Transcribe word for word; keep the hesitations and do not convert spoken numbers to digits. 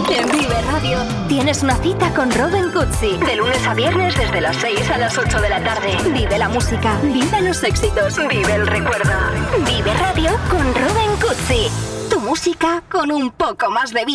En Vive Radio tienes una cita con Robin Cutsi. De lunes a viernes desde las seis a las ocho de la tarde. Vive la música, vive los éxitos, vive el recuerdo. Vive Radio con Robin Cutsi. Tu música con un poco más de vida.